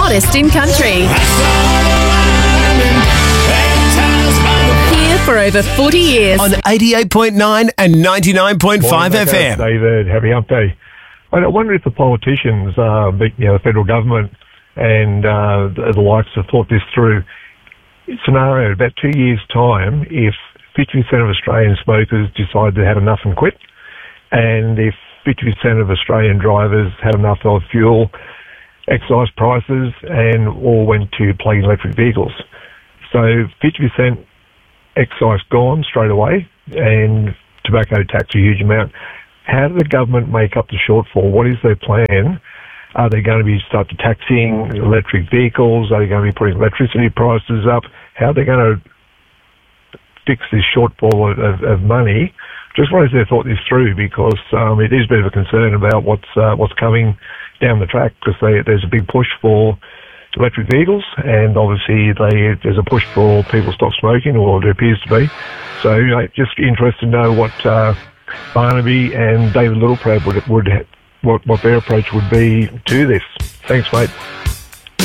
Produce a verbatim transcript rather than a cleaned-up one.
hottest in country. Here for over forty years. On eighty-eight point nine and ninety-nine point five Morning, F M. David, happy hump day. I wonder if the politicians, uh, the, you know, the federal government and uh, the, the likes have thought this through. Scenario, about two years' time, if fifty percent of Australian smokers decide they had enough and quit, and if fifty percent of Australian drivers had enough of fuel, excise prices, and all went to plug-in electric vehicles. So fifty percent excise gone straight away, and tobacco tax a huge amount. How does the government make up the shortfall? What is their plan? Are they going to be start taxing electric vehicles? Are they going to be putting electricity prices up? How are they going to fix this shortfall of, of, of money? Just wonder if they've thought this through, because um, it is a bit of a concern about what's uh, what's coming down the track, because they, there's a big push for electric vehicles, and obviously they, there's a push for people to stop smoking, or it appears to be. So, you know, just interested to know what uh, Barnaby and David Littleproud would would what what their approach would be to this. Thanks, mate.